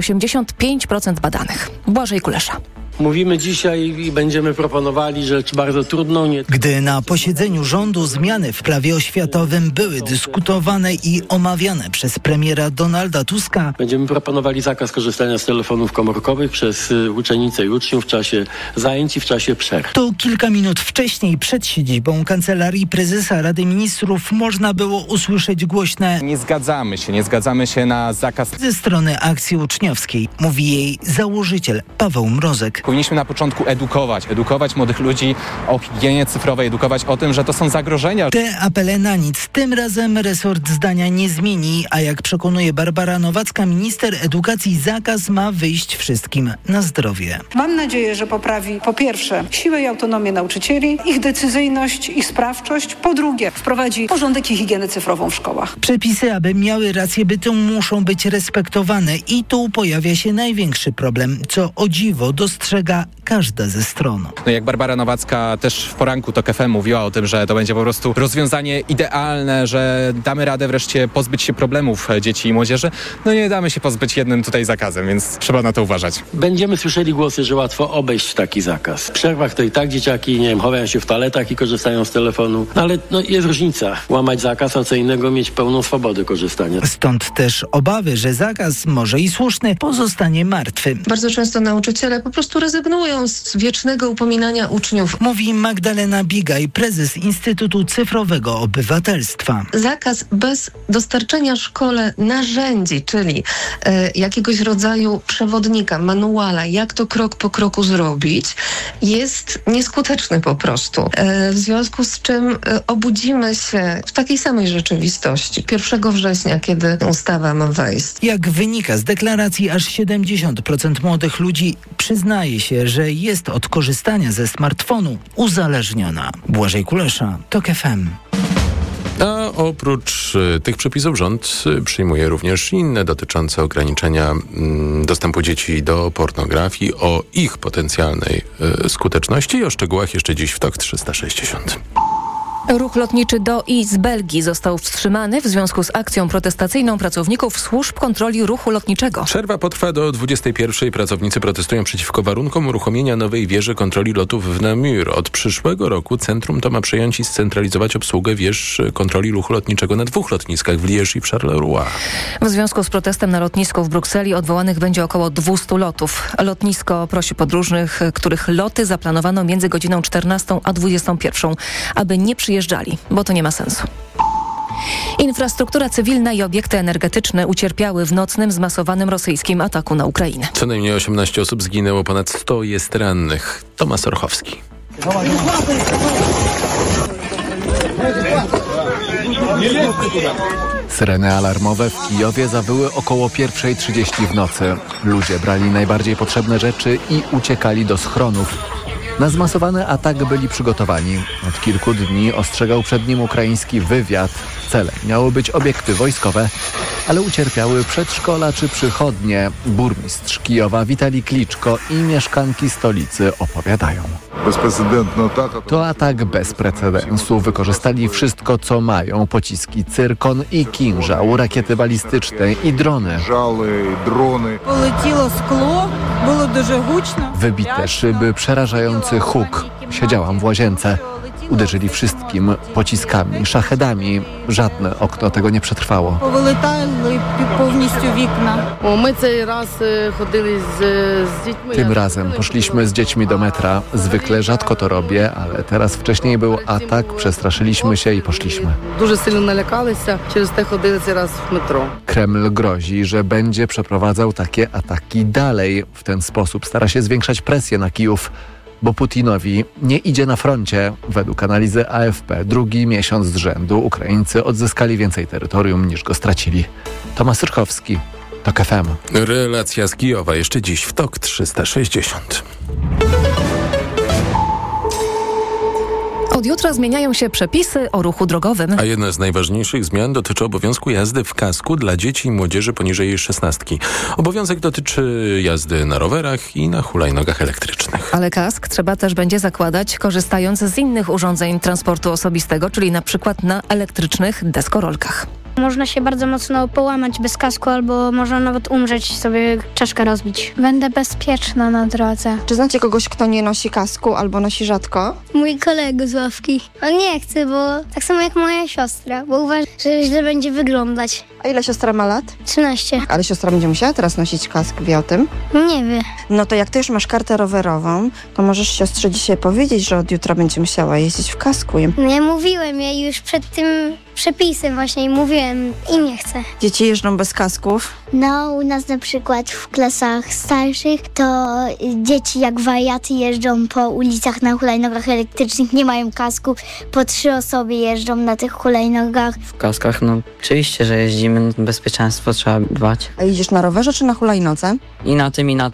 85% badanych. Błażej Kulesza. Mówimy dzisiaj i będziemy proponowali rzecz bardzo trudną. Gdy na posiedzeniu rządu zmiany w prawie oświatowym były dyskutowane i omawiane przez premiera Donalda Tuska, będziemy proponowali zakaz korzystania z telefonów komórkowych przez uczennice i uczniów w czasie zajęć i w czasie przerw. To kilka minut wcześniej przed siedzibą Kancelarii Prezesa Rady Ministrów można było usłyszeć głośne Nie zgadzamy się na zakaz. Ze strony akcji uczniowskiej, mówi jej założyciel Paweł Mrozek. Powinniśmy na początku edukować młodych ludzi o higienie cyfrowej, edukować o tym, że to są zagrożenia. Te apele na nic. Tym razem resort zdania nie zmieni, a jak przekonuje Barbara Nowacka, minister edukacji, zakaz ma wyjść wszystkim na zdrowie. Mam nadzieję, że poprawi po pierwsze siłę i autonomię nauczycieli, ich decyzyjność i sprawczość, po drugie wprowadzi porządek i higienę cyfrową w szkołach. Przepisy, aby miały rację bytu, muszą być respektowane i tu pojawia się największy problem, co o dziwo dostrzega ostrzega każda ze stron. No jak Barbara Nowacka też w poranku TOK FM mówiła o tym, że to będzie po prostu rozwiązanie idealne, że damy radę wreszcie pozbyć się problemów dzieci i młodzieży. No nie damy się pozbyć jednym tutaj zakazem, więc trzeba na to uważać. Będziemy słyszeli głosy, że łatwo obejść taki zakaz. W przerwach to i tak dzieciaki, nie wiem, chowają się w toaletach i korzystają z telefonu. No ale jest różnica. Łamać zakaz, a co innego mieć pełną swobodę korzystania. Stąd też obawy, że zakaz, może i słuszny, pozostanie martwy. Bardzo często nauczyciele po prostu rezygnują z wiecznego upominania uczniów. Mówi Magdalena Bigaj, prezes Instytutu Cyfrowego Obywatelstwa. Zakaz bez dostarczenia szkole narzędzi, czyli jakiegoś rodzaju przewodnika, manuala, jak to krok po kroku zrobić, jest nieskuteczny po prostu. W związku z czym obudzimy się w takiej samej rzeczywistości 1 września, kiedy ustawa ma wejść. Jak wynika z deklaracji, aż 70% młodych ludzi przyznaje się, że jest od korzystania ze smartfonu uzależniona. Błażej Kulesza, TOK FM. A oprócz tych przepisów rząd przyjmuje również inne dotyczące ograniczenia dostępu dzieci do pornografii, o ich potencjalnej skuteczności i o szczegółach jeszcze dziś w TOK 360. Ruch lotniczy do i z Belgii został wstrzymany w związku z akcją protestacyjną pracowników służb kontroli ruchu lotniczego. Przerwa potrwa do 21:00. Pracownicy protestują przeciwko warunkom uruchomienia nowej wieży kontroli lotów w Namur. Od przyszłego roku centrum to ma przejąć i scentralizować obsługę wież kontroli ruchu lotniczego na 2 lotniskach w Liège i w Charleroi. W związku z protestem na lotnisku w Brukseli odwołanych będzie około 200 lotów. Lotnisko prosi podróżnych, których loty zaplanowano między godziną 14 a 21, aby nie przyjeżdżali, bo to nie ma sensu. Infrastruktura cywilna i obiekty energetyczne ucierpiały w nocnym, zmasowanym rosyjskim ataku na Ukrainę. Co najmniej 18 osób zginęło, ponad 100 jest rannych. Tomasz Orchowski. Syreny alarmowe w Kijowie zawyły około 1:30 w nocy. Ludzie brali najbardziej potrzebne rzeczy i uciekali do schronów. Na zmasowany atak byli przygotowani. Od kilku dni ostrzegał przed nim ukraiński wywiad. Celem miały być obiekty wojskowe, ale ucierpiały przedszkola czy przychodnie. Burmistrz Kijowa Witalij Kliczko i mieszkanki stolicy opowiadają. To atak bez precedensu. Wykorzystali wszystko, co mają. Pociski Cyrkon i Kinżał, rakiety balistyczne i drony. Wybite szyby, przerażający huk. Siedziałam w łazience. Uderzyli wszystkim pociskami, szachedami. Żadne okno tego nie przetrwało. Tym razem poszliśmy z dziećmi do metra. Zwykle rzadko to robię, ale teraz wcześniej był atak, przestraszyliśmy się i poszliśmy. Kreml grozi, że będzie przeprowadzał takie ataki dalej. W ten sposób stara się zwiększać presję na Kijów, bo Putinowi nie idzie na froncie. Według analizy AFP 2. miesiąc z rzędu Ukraińcy odzyskali więcej terytorium niż go stracili. Tomasz Rychowski, TOK FM. Relacja z Kijowa jeszcze dziś w TOK 360. Od jutra zmieniają się przepisy o ruchu drogowym. A jedna z najważniejszych zmian dotyczy obowiązku jazdy w kasku dla dzieci i młodzieży poniżej 16. Obowiązek dotyczy jazdy na rowerach i na hulajnogach elektrycznych. Ale kask trzeba też będzie zakładać korzystając z innych urządzeń transportu osobistego, czyli na przykład na elektrycznych deskorolkach. Można się bardzo mocno połamać bez kasku albo można nawet umrzeć, sobie czaszkę rozbić. Będę bezpieczna na drodze. Czy znacie kogoś, kto nie nosi kasku albo nosi rzadko? Mój kolega z ławki. On nie chce, bo tak samo jak moja siostra, bo uważa, że źle będzie wyglądać. A ile siostra ma lat? 13. Ale siostra będzie musiała teraz nosić kask, wie o tym? Nie wie. No to jak ty już masz kartę rowerową, to możesz siostrze dzisiaj powiedzieć, że od jutra będzie musiała jeździć w kasku. No ja mówiłem jej już przed tym przepisem właśnie i mówiłem i nie chcę. Dzieci jeżdżą bez kasków? No, u nas na przykład w klasach starszych to dzieci jak wariaty jeżdżą po ulicach na hulajnogach elektrycznych, nie mają kasku, po 3 osoby jeżdżą na tych hulajnogach. W kaskach, no oczywiście, że jeździmy, bezpieczeństwo trzeba dbać. A jedziesz na rowerze czy na hulajnodze? I na tym, i na tym.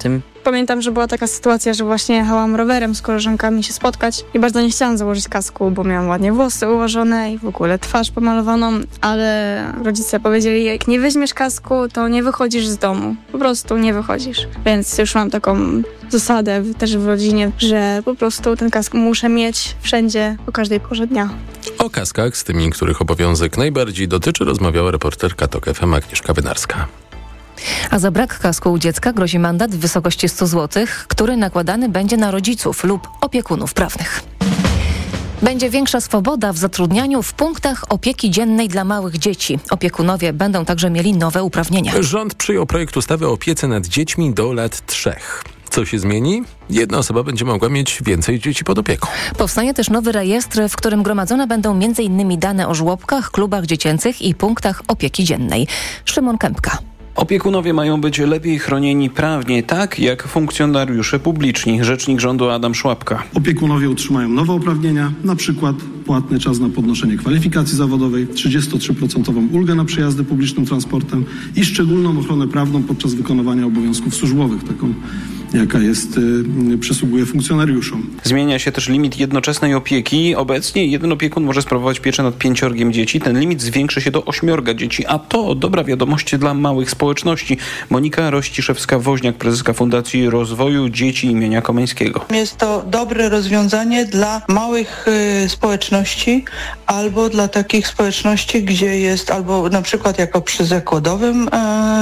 pamiętam, że była taka sytuacja, że właśnie jechałam rowerem z koleżankami się spotkać i bardzo nie chciałam założyć kasku, bo miałam ładnie włosy ułożone i w ogóle twarz pomalowaną, ale rodzice powiedzieli, jak nie weźmiesz kasku, to nie wychodzisz z domu. Po prostu nie wychodzisz. Więc już mam taką zasadę też w rodzinie, że po prostu ten kask muszę mieć wszędzie, o każdej porze dnia. O kaskach, z tymi, których obowiązek najbardziej dotyczy, rozmawiała reporterka TOK FM Agnieszka Wynarska. A za brak kasku u dziecka grozi mandat w wysokości 100 zł, który nakładany będzie na rodziców lub opiekunów prawnych. Będzie większa swoboda w zatrudnianiu w punktach opieki dziennej dla małych dzieci. Opiekunowie będą także mieli nowe uprawnienia. Rząd przyjął projekt ustawy o opiece nad dziećmi do lat 3. Co się zmieni? Jedna osoba będzie mogła mieć więcej dzieci pod opieką. Powstanie też nowy rejestr, w którym gromadzone będą m.in. dane o żłobkach, klubach dziecięcych i punktach opieki dziennej. Szymon Kępka. Opiekunowie mają być lepiej chronieni prawnie, tak jak funkcjonariusze publiczni. Rzecznik rządu Adam Szłapka. Opiekunowie otrzymają nowe uprawnienia, na przykład płatny czas na podnoszenie kwalifikacji zawodowej, 33% ulgę na przejazdy publicznym transportem i szczególną ochronę prawną podczas wykonywania obowiązków służbowych, taką jaka przysługuje funkcjonariuszom. Zmienia się też limit jednoczesnej opieki. Obecnie jeden opiekun może sprawować pieczę nad 5 dzieci. Ten limit zwiększy się do 8 dzieci, a to dobra wiadomość dla małych społeczności. Monika Rościszewska-Woźniak, prezeska Fundacji Rozwoju Dzieci imienia Komeńskiego. Jest to dobre rozwiązanie dla małych społeczności albo dla takich społeczności, gdzie jest albo na przykład jako przy zakładowym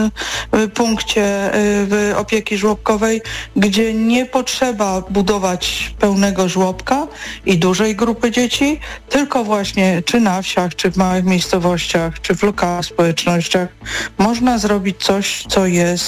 punkcie opieki żłobkowej, gdzie nie potrzeba budować pełnego żłobka i dużej grupy dzieci, tylko właśnie czy na wsiach, czy w małych miejscowościach, czy w lokalnych społecznościach można zrobić coś, co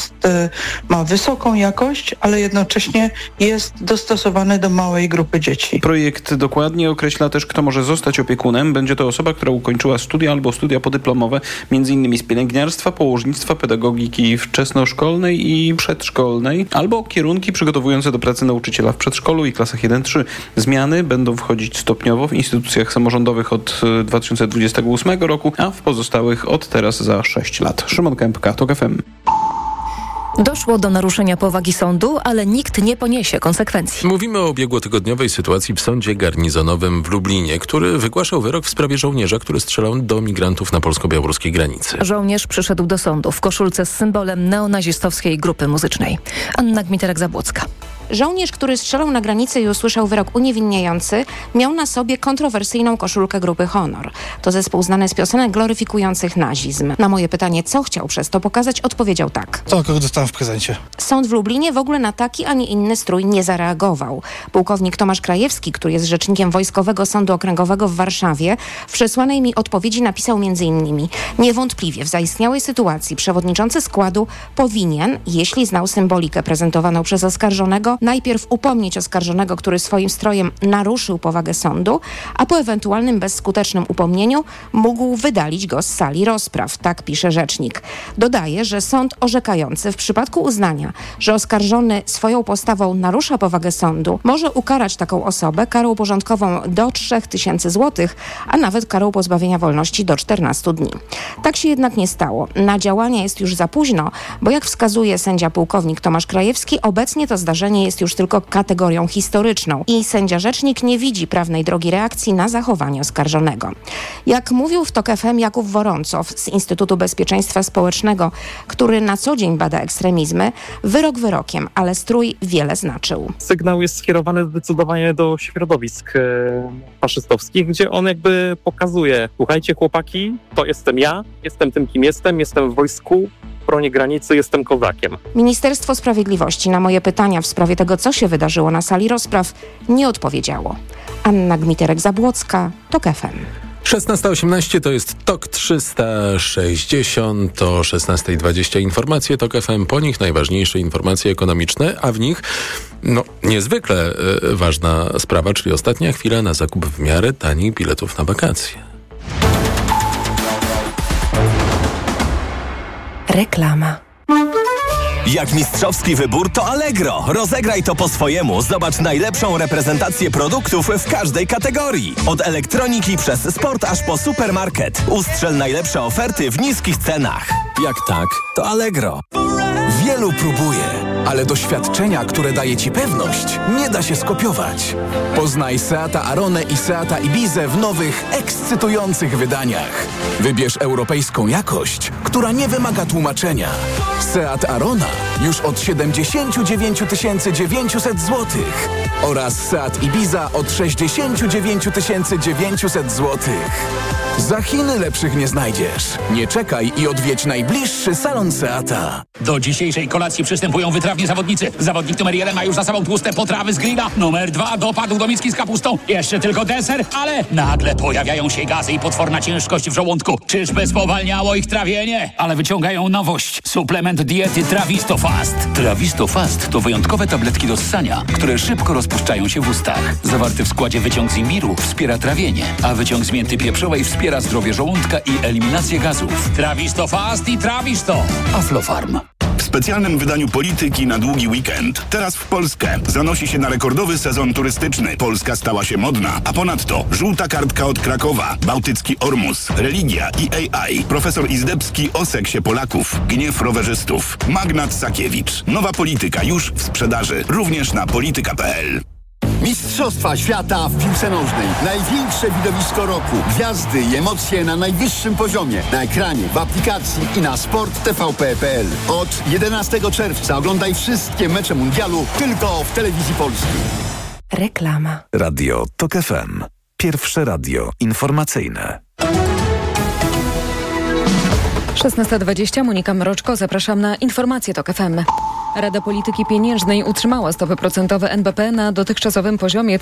ma wysoką jakość, ale jednocześnie jest dostosowane do małej grupy dzieci. Projekt dokładnie określa też, kto może zostać opiekunem. Będzie to osoba, która ukończyła studia albo studia podyplomowe, m.in. z pielęgniarstwa, położnictwa, pedagogiki wczesnoszkolnej i przedszkolnej, albo kierunki przygotowujące do pracy nauczyciela w przedszkolu i klasach 1-3. Zmiany będą wchodzić stopniowo w instytucjach samorządowych od 2028 roku, a w pozostałych od teraz za 6 lat. Szymon Kępka, TOK FM. Doszło do naruszenia powagi sądu, ale nikt nie poniesie konsekwencji. Mówimy o ubiegłotygodniowej sytuacji w sądzie garnizonowym w Lublinie, który wygłaszał wyrok w sprawie żołnierza, który strzelał do migrantów na polsko-białoruskiej granicy. Żołnierz przyszedł do sądu w koszulce z symbolem neonazistowskiej grupy muzycznej. Anna Gmiterek-Zabłocka. Żołnierz, który strzelał na granicy i usłyszał wyrok uniewinniający, miał na sobie kontrowersyjną koszulkę grupy Honor. To zespół znany z piosenek gloryfikujących nazizm. Na moje pytanie, co chciał przez to pokazać, odpowiedział tak. To, kogo dostałem w prezencie. Sąd w Lublinie w ogóle na taki, a nie inny strój nie zareagował. Pułkownik Tomasz Krajewski, który jest rzecznikiem Wojskowego Sądu Okręgowego w Warszawie, w przesłanej mi odpowiedzi napisał m.in. niewątpliwie w zaistniałej sytuacji przewodniczący składu powinien, jeśli znał symbolikę prezentowaną przez oskarżonego, najpierw upomnieć oskarżonego, który swoim strojem naruszył powagę sądu, a po ewentualnym bezskutecznym upomnieniu mógł wydalić go z sali rozpraw, tak pisze rzecznik. Dodaje, że sąd orzekający w przypadku uznania, że oskarżony swoją postawą narusza powagę sądu, może ukarać taką osobę karą porządkową do 3000 zł, a nawet karą pozbawienia wolności do 14 dni. Tak się jednak nie stało. Na działania jest już za późno, bo jak wskazuje sędzia pułkownik Tomasz Krajewski, obecnie to zdarzenie jest już tylko kategorią historyczną i sędzia rzecznik nie widzi prawnej drogi reakcji na zachowanie oskarżonego. Jak mówił w TOK FM Jakub Woroncow z Instytutu Bezpieczeństwa Społecznego, który na co dzień bada ekstremizmy, wyrok wyrokiem, ale strój wiele znaczył. Sygnał jest skierowany zdecydowanie do środowisk faszystowskich, gdzie on jakby pokazuje, słuchajcie chłopaki, to jestem ja, jestem tym kim jestem w wojsku, bronię granicy, jestem kozakiem. Ministerstwo Sprawiedliwości na moje pytania w sprawie tego, co się wydarzyło na sali rozpraw, nie odpowiedziało. Anna Gmiterek-Zabłocka, TOK FM. 16:18 to jest TOK 360, o 16:20 informacje TOK FM, po nich najważniejsze informacje ekonomiczne, a w nich niezwykle ważna sprawa, czyli ostatnia chwila na zakup w miarę tanich biletów na wakacje. Reklama. Jak mistrzowski wybór, to Allegro. Rozegraj to po swojemu. Zobacz najlepszą reprezentację produktów w każdej kategorii. Od elektroniki przez sport aż po supermarket. Ustrzel najlepsze oferty w niskich cenach. Jak tak, to Allegro. Wielu próbuje. Ale doświadczenia, które daje Ci pewność, nie da się skopiować. Poznaj Seata Aronę i Seata Ibizę w nowych, ekscytujących wydaniach. Wybierz europejską jakość, która nie wymaga tłumaczenia. Seat Arona już od 79 900 zł oraz Seat Ibiza od 69 900 zł. Za Chiny lepszych nie znajdziesz. Nie czekaj i odwiedź najbliższy salon Seata. Do dzisiejszej kolacji przystępują wytrawni zawodnicy. Zawodnik numer 1 ma już za sobą tłuste potrawy z grilla. Numer 2 dopadł do miski z kapustą. Jeszcze tylko deser, ale nagle pojawiają się gazy i potworna ciężkość w żołądku. Czyżby spowalniało ich trawienie? Ale wyciągają nowość. Suplement diety Trawisto Fast. Trawisto Fast to wyjątkowe tabletki do ssania, które szybko rozpuszczają się w ustach. Zawarty w składzie wyciąg z imbiru wspiera trawienie, a wyciąg z mięty pieprzowej wspiera zdrowie żołądka i eliminację gazów. Trawisto Fast i Trawisto. Aflofarm. W specjalnym wydaniu Polityki na długi weekend. Teraz w Polskę zanosi się na rekordowy sezon turystyczny. Polska stała się modna, a ponadto żółta kartka od Krakowa, bałtycki Ormus, religia i AI. Profesor Izdebski o seksie Polaków, gniew rowerzystów. Magnat Sakiewicz. Nowa polityka już w sprzedaży, również na polityka.pl. Mistrzostwa świata w piłce nożnej. Największe widowisko roku. Gwiazdy i emocje na najwyższym poziomie. Na ekranie, w aplikacji i na sport.tvp.pl. Od 11 czerwca oglądaj wszystkie mecze mundialu tylko w Telewizji Polskiej. Reklama. Radio TOK FM. Pierwsze radio informacyjne. 16:20, Monika Mroczko, zapraszam na informacje TOK FM. Rada Polityki Pieniężnej utrzymała stopy procentowe NBP na dotychczasowym poziomie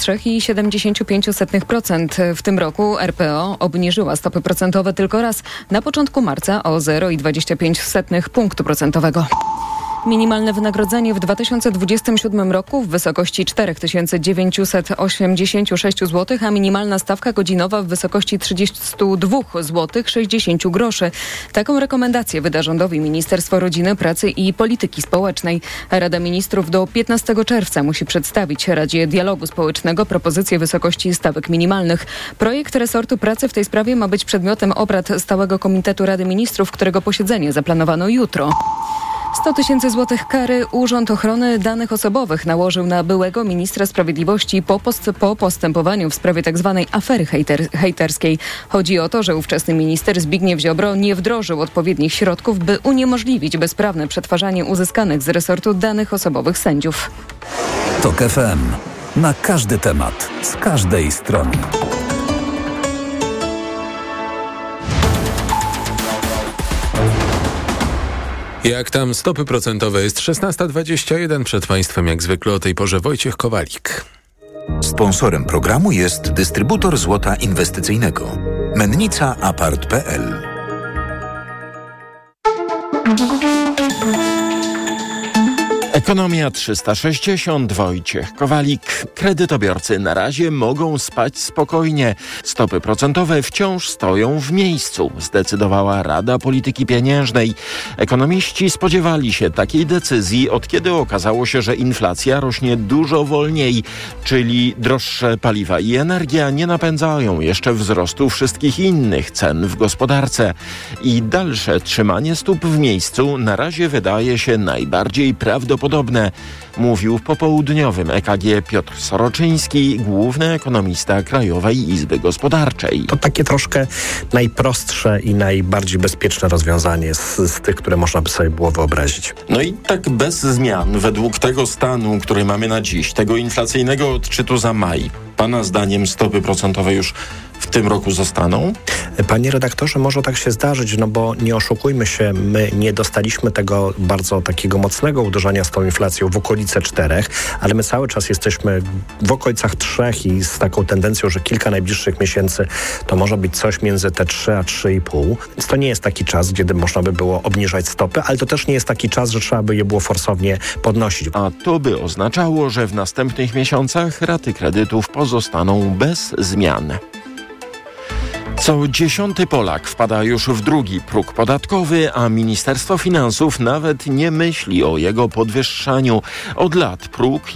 3,75%. W tym roku RPO obniżyła stopy procentowe tylko raz, na początku marca o 0,25 punktu procentowego. Minimalne wynagrodzenie w 2027 roku w wysokości 4986 zł, a minimalna stawka godzinowa w wysokości 32 zł 60 groszy. Taką rekomendację wyda rządowi Ministerstwo Rodziny, Pracy i Polityki Społecznej. Rada Ministrów do 15 czerwca musi przedstawić Radzie Dialogu Społecznego propozycję wysokości stawek minimalnych. Projekt resortu pracy w tej sprawie ma być przedmiotem obrad Stałego Komitetu Rady Ministrów, którego posiedzenie zaplanowano jutro. 100 000 złotych kary Urząd Ochrony Danych Osobowych nałożył na byłego ministra sprawiedliwości po postępowaniu w sprawie tzw. afery hejterskiej. Chodzi o to, że ówczesny minister Zbigniew Ziobro nie wdrożył odpowiednich środków, by uniemożliwić bezprawne przetwarzanie uzyskanych z resortu danych osobowych sędziów. TOK FM. Na każdy temat, z każdej strony. Jak tam stopy procentowe? Jest 16:21. Przed Państwem jak zwykle o tej porze Wojciech Kowalik. Sponsorem programu jest dystrybutor złota inwestycyjnego. Mennica Apart.pl. Ekonomia 360, Wojciech Kowalik. Kredytobiorcy na razie mogą spać spokojnie. Stopy procentowe wciąż stoją w miejscu, zdecydowała Rada Polityki Pieniężnej. Ekonomiści spodziewali się takiej decyzji, od kiedy okazało się, że inflacja rośnie dużo wolniej, czyli droższe paliwa i energia nie napędzają jeszcze wzrostu wszystkich innych cen w gospodarce. I dalsze trzymanie stóp w miejscu na razie wydaje się najbardziej prawdopodobne, mówił w popołudniowym EKG Piotr Soroczyński, główny ekonomista Krajowej Izby Gospodarczej. To takie troszkę najprostsze i najbardziej bezpieczne rozwiązanie z tych, które można by sobie było wyobrazić. No i tak bez zmian, według tego stanu, który mamy na dziś, tego inflacyjnego odczytu za maj, pana zdaniem stopy procentowe już w tym roku zostaną? Panie redaktorze, może tak się zdarzyć, no bo nie oszukujmy się, my nie dostaliśmy tego bardzo takiego mocnego uderzenia z tą inflacją w okolice 4, ale my cały czas jesteśmy w okolicach 3 i z taką tendencją, że kilka najbliższych miesięcy to może być coś między te 3 a 3,5. Więc to nie jest taki czas, kiedy można by było obniżać stopy, ale to też nie jest taki czas, że trzeba by je było forsownie podnosić. A to by oznaczało, że w następnych miesiącach raty kredytów pozostaną bez zmian. Co 10. Polak wpada już w drugi próg podatkowy, a Ministerstwo Finansów nawet nie myśli o jego podwyższaniu. Od lat próg